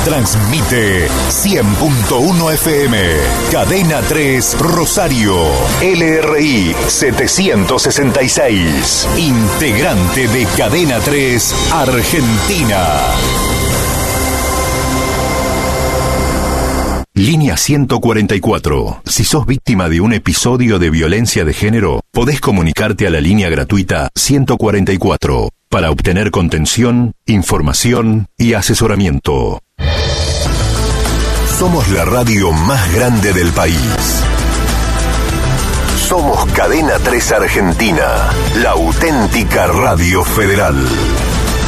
Transmite 100.1 FM. Cadena 3 Rosario. LRI 766. Integrante de Cadena 3 Argentina. Línea 144. Si sos víctima de un episodio de violencia de género, podés comunicarte a la línea gratuita 144 para obtener contención, información y asesoramiento. Somos la radio más grande del país. Somos Cadena 3 Argentina, la auténtica radio federal.